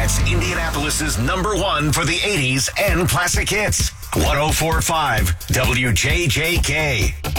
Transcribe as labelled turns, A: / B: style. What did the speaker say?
A: That's Indianapolis's #1 for the 80s and classic hits. 104.5 WJJK.